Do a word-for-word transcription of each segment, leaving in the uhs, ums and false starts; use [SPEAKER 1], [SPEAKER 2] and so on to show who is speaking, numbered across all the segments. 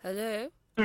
[SPEAKER 1] Hello?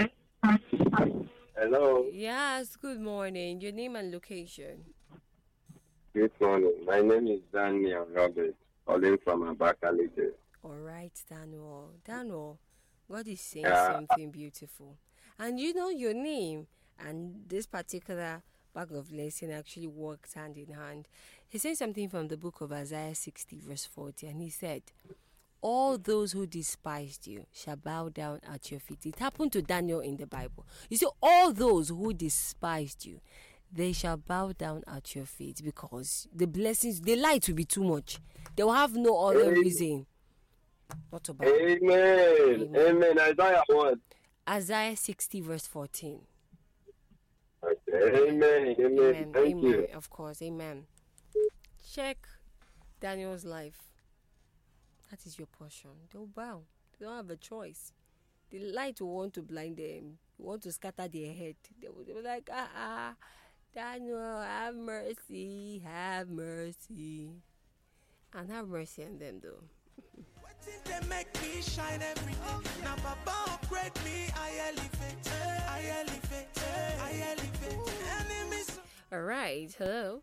[SPEAKER 2] Hello,
[SPEAKER 1] Yes, good morning. Your name and location.
[SPEAKER 2] good morning. My name is Daniel Robert, calling from Abakaliki.
[SPEAKER 1] All right, Daniel. Daniel, God is saying
[SPEAKER 2] Uh,
[SPEAKER 1] something beautiful. And you know your name and this particular bag of blessing actually works hand in hand. He said something from the book of Isaiah sixty, verse forty, and he said, all those who despised you shall bow down at your feet. It happened to Daniel in the Bible. You see, all those who despised you, they shall bow down at your feet because the blessings, the light will be too much. They will have no other reason not to bow.
[SPEAKER 2] Amen.
[SPEAKER 1] Amen.
[SPEAKER 2] Amen. Isaiah what?
[SPEAKER 1] Isaiah sixty, verse fourteen.
[SPEAKER 2] Okay. Amen. Amen.
[SPEAKER 1] Amen.
[SPEAKER 2] Thank
[SPEAKER 1] Amen.
[SPEAKER 2] you.
[SPEAKER 1] Of course. Amen. Check Daniel's life. That is your portion. They'll bow. They don't have a choice. The light will want to blind them, want to scatter their head. They will, they will like, ah, ah, Daniel, have mercy, have mercy. And have mercy on them, though.
[SPEAKER 3] They make me shine every day. Now Baba upgrade me, I elevate, I elevate, I elevate. Enemies.
[SPEAKER 1] All right. Hello.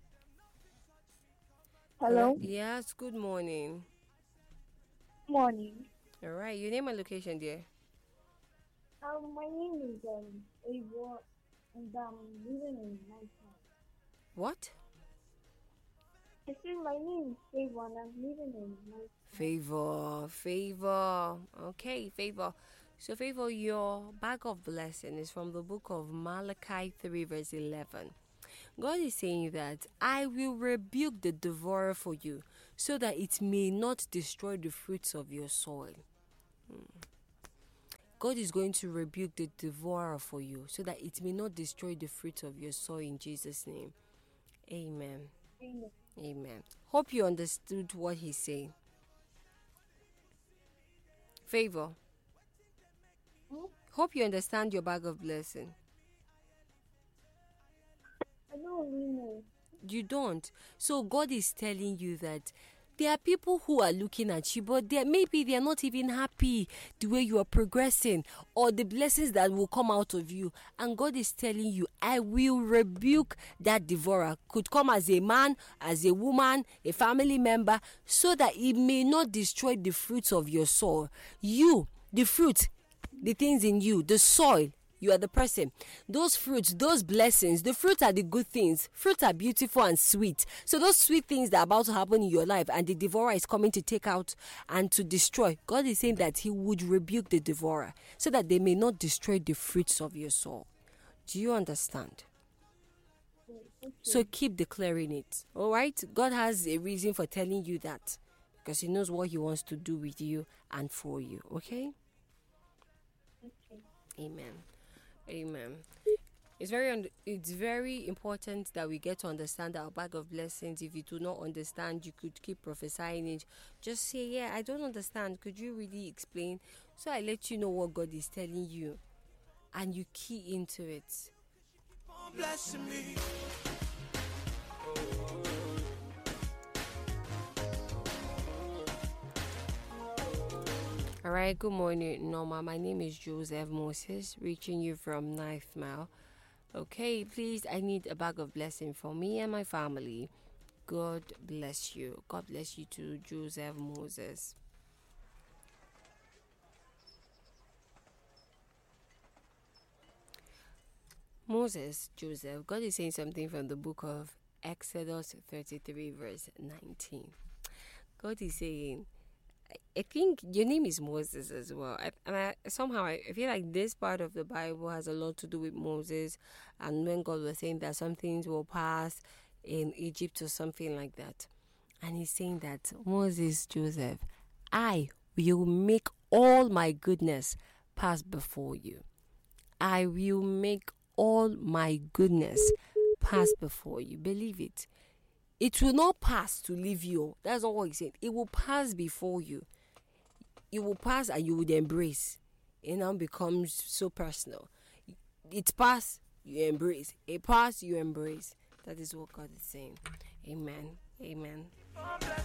[SPEAKER 4] Hello.
[SPEAKER 1] Yes. Good morning.
[SPEAKER 4] Morning.
[SPEAKER 1] All right. Your name and location, dear.
[SPEAKER 4] Um, my name is um Ava, and I'm living in Nigeria.
[SPEAKER 1] What?
[SPEAKER 4] I said my name is Ava, and I'm living in Nigeria.
[SPEAKER 1] Favor. Favor. Okay, favor. So, favor, your bag of blessing is from the book of Malachi three, verse eleven. God is saying that I will rebuke the devourer for you so that it may not destroy the fruits of your soil. Hmm. God is going to rebuke the devourer for you so that it may not destroy the fruit of your soil in Jesus' name. Amen.
[SPEAKER 4] Amen.
[SPEAKER 1] Amen. Hope you understood what he's saying. Favor.
[SPEAKER 4] Hmm?
[SPEAKER 1] Hope you understand your bag of blessing.
[SPEAKER 4] I don't really know.
[SPEAKER 1] You don't. So God is telling you that there are people who are looking at you, but they maybe they are not even happy the way you are progressing or the blessings that will come out of you. And God is telling you, I will rebuke that devourer. Could come as a man, as a woman, a family member, so that it may not destroy the fruits of your soul. You, the fruit, the things in you, the soil. You are the person. Those fruits, those blessings, the fruits are the good things. Fruits are beautiful and sweet. So those sweet things that are about to happen in your life and the devourer is coming to take out and to destroy. God is saying that he would rebuke the devourer so that they may not destroy the fruits of your soul. Do you understand? So keep declaring it. All right? God has a reason for telling you that because he knows what he wants to do with you and for you. Okay?
[SPEAKER 4] Okay.
[SPEAKER 1] Amen. Amen. It's very un- it's very important that we get to understand our bag of blessings. If you do not understand, you could keep prophesying it. Just say, yeah, I don't understand. Could you really explain? So I let you know what God is telling you. And you key into it.
[SPEAKER 3] Blessing me.
[SPEAKER 1] All right, good morning, Norma. My name is Joseph Moses, reaching you from Ninth Mile. Okay, please, I need a bag of blessing for me and my family. God bless you. God bless you too, Joseph Moses. Moses, Joseph, God is saying something from the book of Exodus thirty-three, verse nineteen. God is saying, I think your name is Moses as well. I, and I, somehow I feel like this part of the Bible has a lot to do with Moses and when God was saying that some things will pass in Egypt or something like that. And he's saying that, Moses, Joseph, I will make all my goodness pass before you. I will make all my goodness pass before you. Believe it. It will not pass to leave you. That's not what he said. It will pass before you. It will pass and you would embrace. It now becomes so personal. It pass, you embrace. It pass, you embrace. That is what God is saying. Amen. Amen.